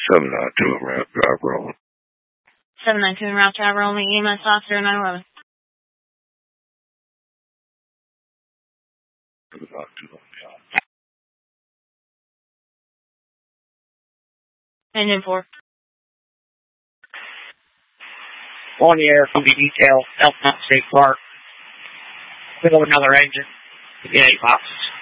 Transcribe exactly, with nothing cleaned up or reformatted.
seven nine two in route drive rolling. seven nine two in route drive rolling, E M S officer nine eleven. seven nine two on the out. Engine four. On the air, from the detail, South Mount State Park. Middle of another engine. Get eight boxes.